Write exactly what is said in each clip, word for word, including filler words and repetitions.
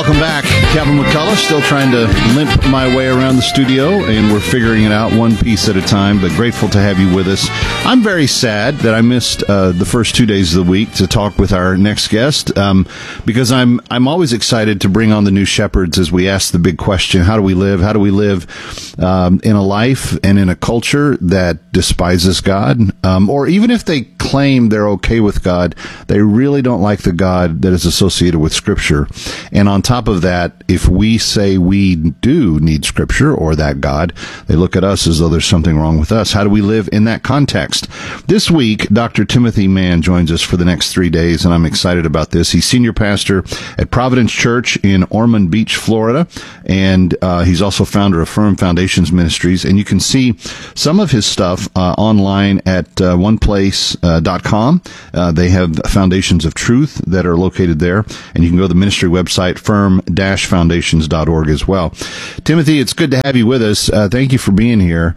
Welcome back. Kevin McCullough, still trying to limp my way around the studio, and we're figuring it out one piece at a time, but grateful to have you with us. I'm very sad that I missed uh, the first two days of the week to talk with our next guest, um, because I'm I'm always excited to bring on the new shepherds as we ask the big question, how do we live? How do we live um, in a life and in a culture that despises God? Um, or even if they claim they're okay with God, they really don't like the God that is associated with Scripture. And on top of that, if we say we do need Scripture or that God, they look at us as though there's something wrong with us. How do we live in that context? This week, Doctor Timothy Mann joins us for the next three days, and I'm excited about this. He's senior pastor at Providence Church in Ormond Beach, Florida, and uh, he's also founder of Firm Foundations Ministries. And you can see some of his stuff uh, online at uh, one place dot com. Uh, they have Foundations of Truth that are located there, and you can go to the ministry website, firm dash foundations dot org as well. Timothy, it's good to have you with us. Uh, thank you for being here.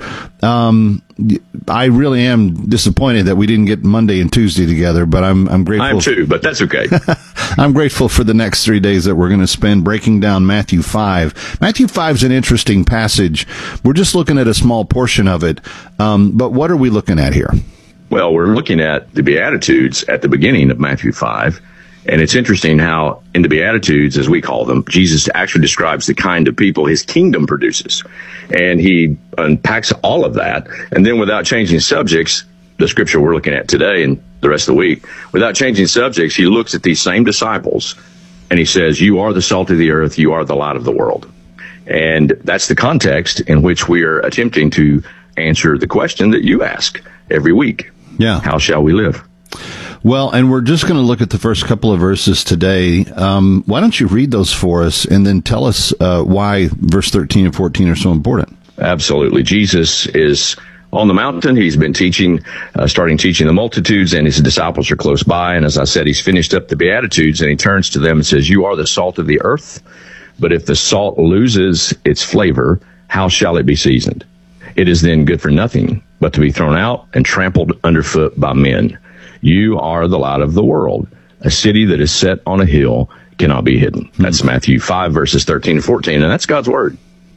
Um, I really am disappointed that we didn't get Monday and Tuesday together, but I'm I'm grateful. I am too, but that's okay. I'm grateful for the next three days that we're going to spend breaking down Matthew five. Matthew five is an interesting passage. We're just looking at a small portion of it, um, but what are we looking at here? Well, we're looking at the Beatitudes at the beginning of Matthew five. And it's interesting how in the Beatitudes, as we call them, Jesus actually describes the kind of people his kingdom produces. And he unpacks all of that. And then without changing subjects, the scripture we're looking at today and the rest of the week, without changing subjects, he looks at these same disciples and he says, you are the salt of the earth, you are the light of the world. And that's the context in which we are attempting to answer the question that you ask every week. Yeah. How shall we live? Well, and we're just going to look at the first couple of verses today. Um, why don't you read those for us and then tell us uh, why verse thirteen and fourteen are so important? Absolutely. Jesus is on the mountain. He's been teaching, uh, starting teaching the multitudes, and his disciples are close by. And as I said, he's finished up the Beatitudes, and he turns to them and says, you are the salt of the earth, but if the salt loses its flavor, how shall it be seasoned? It is then good for nothing but to be thrown out and trampled underfoot by men. You are the light of the world. A city that is set on a hill cannot be hidden. That's Matthew five, verses thirteen and fourteen, and that's God's word.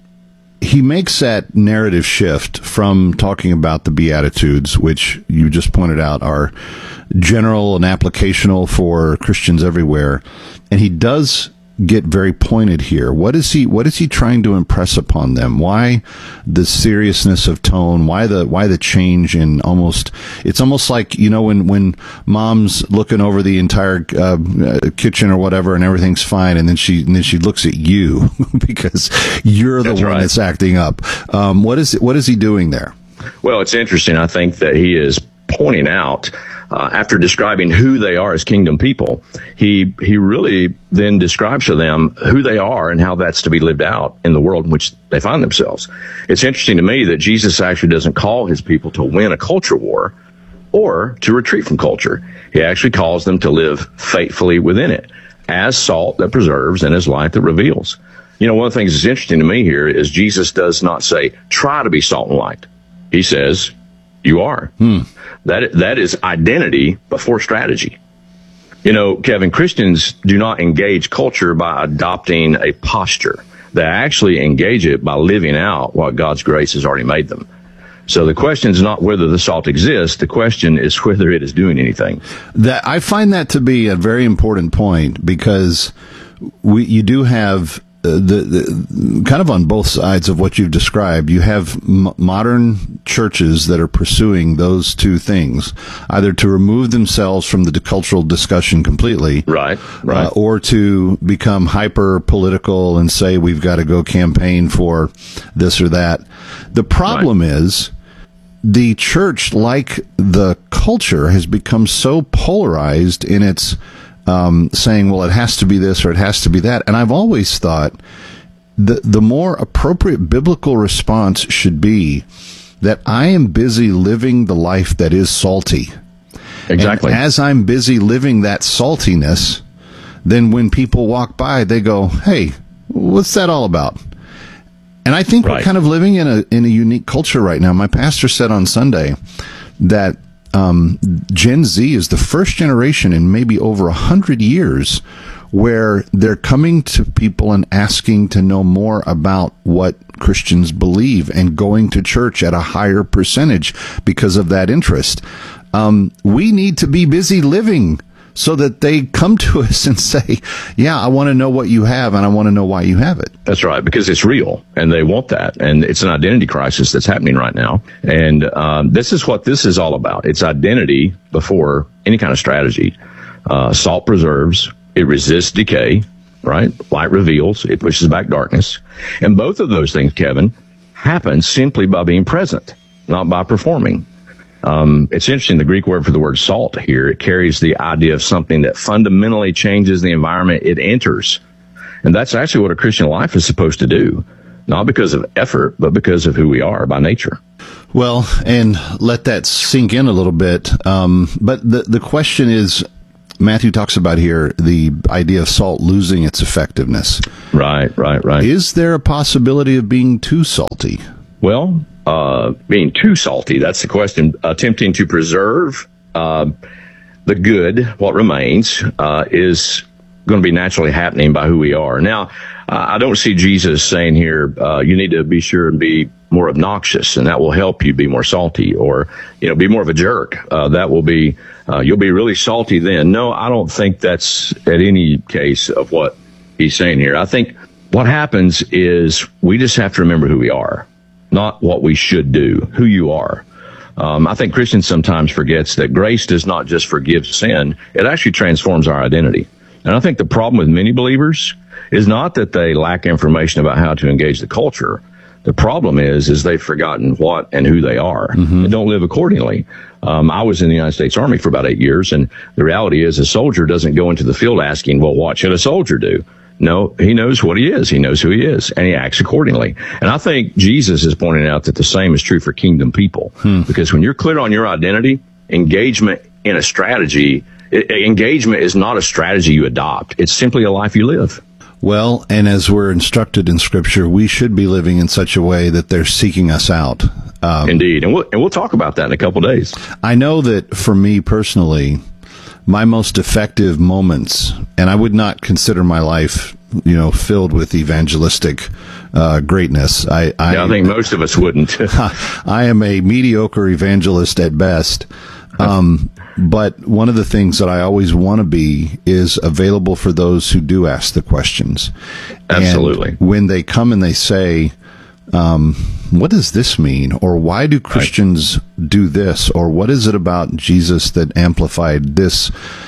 He makes that narrative shift from talking about the Beatitudes, which you just pointed out are general and applicational for Christians everywhere, and he does get very pointed here. What is he what is he trying to impress upon them? Why the seriousness of tone? Why the why the change in almost it's almost like, you know, when when mom's looking over the entire uh, kitchen or whatever and everything's fine, and then she and then she looks at you because you're the That's one right. that's acting up. Um, what is what is he doing there? Well, it's interesting. I think that he is pointing out, uh, after describing who they are as kingdom people, he he really then describes to them who they are and how that's to be lived out in the world in which they find themselves. It's interesting to me that Jesus actually doesn't call his people to win a culture war or to retreat from culture. He actually calls them to live faithfully within it, as salt that preserves and as light that reveals. You know, one of the things that's interesting to me here is Jesus does not say, try to be salt and light. He says, you are. Hmm. That that is identity before strategy. You know, Kevin, Christians do not engage culture by adopting a posture. They actually engage it by living out what God's grace has already made them. So the question is not whether the salt exists. The question is whether it is doing anything. That I find that to be a very important point, because we you do have Uh, the, the kind of on both sides of what you've described. You have m- modern churches that are pursuing those two things, either to remove themselves from the cultural discussion completely, right, right, uh, or to become hyper political and say we've got to go campaign for this or that. The problem right. is the church, like the culture, has become so polarized in its Um, saying, well, it has to be this or it has to be that. And I've always thought the the more appropriate biblical response should be that I am busy living the life that is salty. Exactly. And as I'm busy living that saltiness, then when people walk by, they go, hey, what's that all about? And I think right. we're kind of living in a in a unique culture right now. My pastor said on Sunday that Um, Gen Z is the first generation in maybe over a hundred years where they're coming to people and asking to know more about what Christians believe and going to church at a higher percentage because of that interest. Um, we need to be busy living so that they come to us and say, yeah, I want to know what you have and I want to know why you have it. That's right, because it's real and they want that. And it's an identity crisis that's happening right now. And um, this is what this is all about. It's identity before any kind of strategy. Uh, salt preserves, it resists decay, right? Light reveals, it pushes back darkness. And both of those things, Kevin, happen simply by being present, not by performing. Um, it's interesting, the Greek word for the word salt here, it carries the idea of something that fundamentally changes the environment it enters. And that's actually what a Christian life is supposed to do, not because of effort, but because of who we are by nature. Well, and let that sink in a little bit. Um, but the, the question is, Matthew talks about here the idea of salt losing its effectiveness. Right, right, right. Is there a possibility of being too salty? Well, uh, being too salty, that's the question. Attempting to preserve uh, the good, what remains, uh, is going to be naturally happening by who we are. Now, uh, I don't see Jesus saying here, uh, you need to be sure and be more obnoxious, and that will help you be more salty, or, you know, be more of a jerk. Uh, that will be, uh, you'll be really salty then. No, I don't think that's at any case of what he's saying here. I think what happens is we just have to remember who we are, not what we should do, who you are. Um, I think Christians sometimes forgets that grace does not just forgive sin, it actually transforms our identity. And I think the problem with many believers is not that they lack information about how to engage the culture. The problem is, is they've forgotten what and who they are, mm-hmm. and don't live accordingly. Um, I was in the United States Army for about eight years, and the reality is a soldier doesn't go into the field asking, well, what should a soldier do? No, he knows what he is. He knows who he is, and he acts accordingly. And I think Jesus is pointing out that the same is true for kingdom people, hmm. because when you're clear on your identity, engagement in a strategy, it, engagement is not a strategy you adopt. It's simply a life you live. Well, and as we're instructed in Scripture, we should be living in such a way that they're seeking us out. Um, Indeed, and we'll and we'll talk about that in a couple of days. I know that for me personally, my most effective moments, and I would not consider my life, you know, filled with evangelistic uh, greatness. I, I, yeah, I think most of us wouldn't. I am a mediocre evangelist at best. Um, but one of the things that I always want to be is available for those who do ask the questions. Absolutely. And when they come and they say, um, what does this mean? Or why do Christians right. do this? Or what is it about Jesus that amplified this?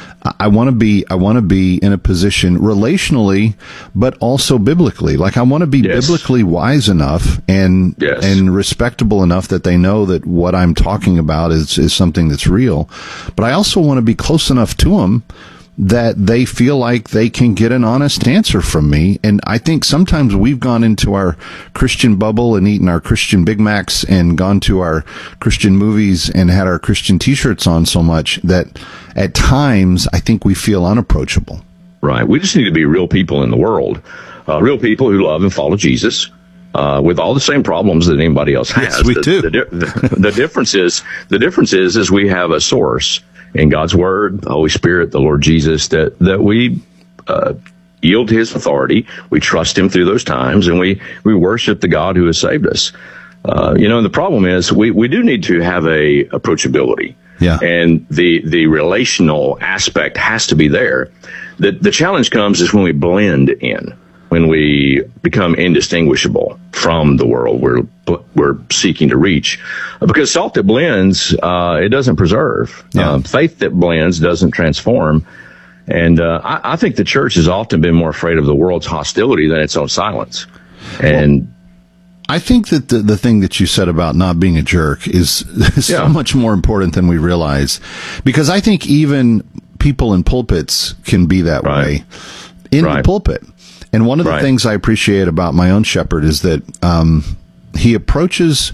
I want to be, I want to be in a position relationally, but also biblically. Like I want to be yes. biblically wise enough and, yes. and respectable enough that they know that what I'm talking about is, is something that's real. But I also want to be close enough to them that they feel like they can get an honest answer from me. And I think sometimes we've gone into our Christian bubble and eaten our Christian Big Macs and gone to our Christian movies and had our Christian t-shirts on so much that at times I think we feel unapproachable. Right. We just need to be real people in the world, uh, real people who love and follow Jesus. Uh, with all the same problems that anybody else has. Yes, we the, do. The, the, the difference is, the difference is, is we have a source in God's Word, the Holy Spirit, the Lord Jesus, that, that we, uh, yield to His authority. We trust Him through those times, and we, we worship the God who has saved us. Uh, you know, and the problem is we, we do need to have a approachability. Yeah. And the, the relational aspect has to be there. The, the challenge comes is when we blend in. When we become indistinguishable from the world we're we're seeking to reach, because salt that blends, uh, it doesn't preserve. Yeah. Uh, faith that blends doesn't transform. And uh, I, I think the church has often been more afraid of the world's hostility than its own silence. And well, I think that the the thing that you said about not being a jerk is, is yeah. so much more important than we realize, because I think even people in pulpits can be that right. way in right. the pulpit. And one of the right. things I appreciate about my own shepherd is that um, he approaches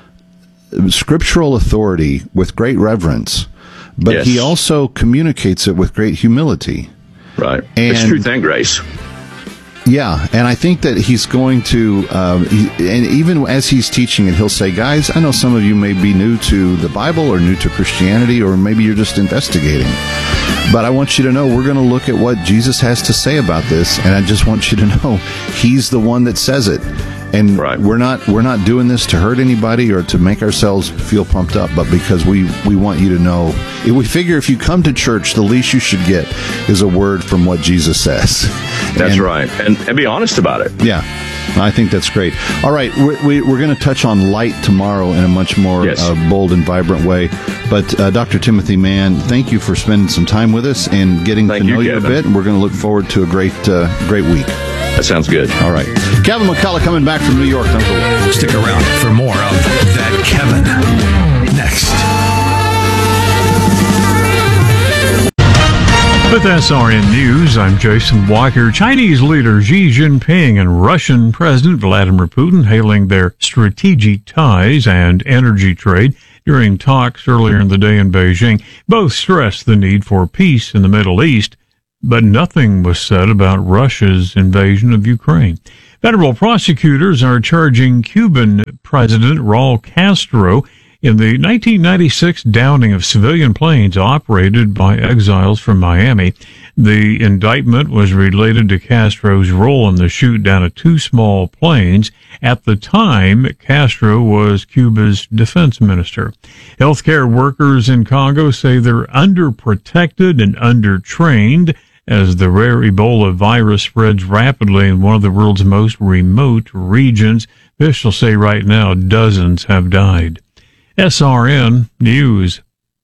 scriptural authority with great reverence, but yes. he also communicates it with great humility. Right. And it's truth and grace. Yeah, and I think that he's going to, um, he, and even as he's teaching it, he'll say, guys, I know some of you may be new to the Bible or new to Christianity, or maybe you're just investigating. But I want you to know we're going to look at what Jesus has to say about this, and I just want you to know he's the one that says it. And right. we're not we're not doing this to hurt anybody or to make ourselves feel pumped up, but because we, we want you to know. We figure if you come to church, the least you should get is a word from what Jesus says. That's and, right. And, and be honest about it. Yeah. I think that's great. All right, we're, we, we're going to touch on light tomorrow in a much more yes. uh, bold and vibrant way. But uh, Doctor Timothy Mann, thank you for spending some time with us and getting thank to know you, you a Kevin. bit. And we're going to look forward to a great, uh, great week. That sounds good. All right. Kevin McCullough coming back from New York. Don't go away. Stick around for more of That Kevin next. With S R N News, I'm Jason Walker. Chinese leader Xi Jinping and Russian President Vladimir Putin hailing their strategic ties and energy trade during talks earlier in the day in Beijing. Both stressed the need for peace in the Middle East, but nothing was said about Russia's invasion of Ukraine. Federal prosecutors are charging Cuban President Raul Castro in the nineteen ninety-six downing of civilian planes operated by exiles from Miami. The indictment was related to Castro's role in the shoot down of two small planes. At the time, Castro was Cuba's defense minister. Healthcare workers in Congo say they're underprotected and undertrained as the rare Ebola virus spreads rapidly in one of the world's most remote regions. Officials say right now dozens have died. S R N News.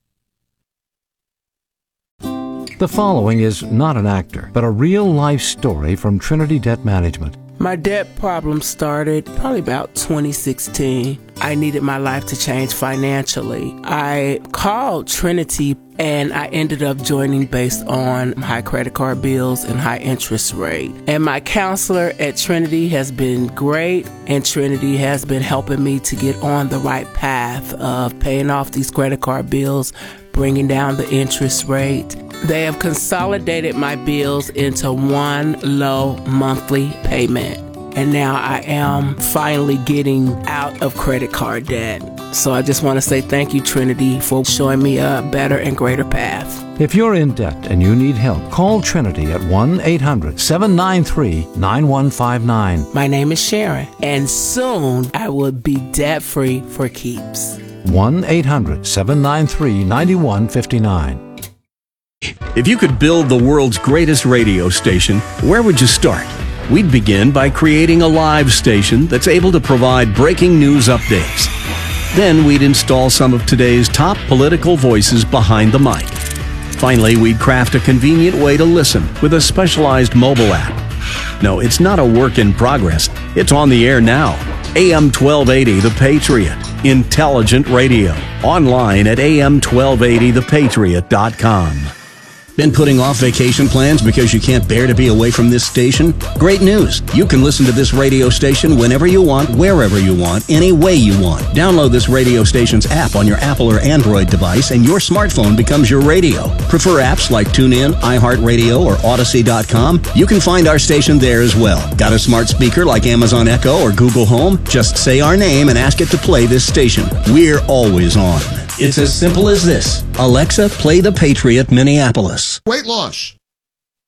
The following is not an actor, but a real-life story from Trinity Debt Management. My debt problem started probably about twenty sixteen. I needed my life to change financially. I called Trinity and I ended up joining based on high credit card bills and high interest rate. And my counselor at Trinity has been great, and Trinity has been helping me to get on the right path of paying off these credit card bills, bringing down the interest rate. They have consolidated my bills into one low monthly payment. And now I am finally getting out of credit card debt. So I just want to say thank you, Trinity, for showing me a better and greater path. If you're in debt and you need help, call Trinity at one eight hundred seven nine three nine one five nine. My name is Sharon, and soon I will be debt-free for keeps. one eight hundred seven nine three nine one five nine. If you could build the world's greatest radio station, where would you start? We'd begin by creating a live station that's able to provide breaking news updates. Then we'd install some of today's top political voices behind the mic. Finally, we'd craft a convenient way to listen with a specialized mobile app. No, it's not a work in progress. It's on the air now. A M twelve eighty The Patriot. Intelligent radio. Online at A M twelve eighty the patriot dot com. Been putting off vacation plans because you can't bear to be away from this station? Great news! You can listen to this radio station whenever you want, wherever you want, any way you want. Download this radio station's app on your Apple or Android device and your smartphone becomes your radio. Prefer apps like TuneIn, iHeartRadio, or Odyssey dot com? You can find our station there as well. Got a smart speaker like Amazon Echo or Google Home? Just say our name and ask it to play this station. We're always on. It's as simple as this. Alexa, play The Patriot Minneapolis. Weight loss.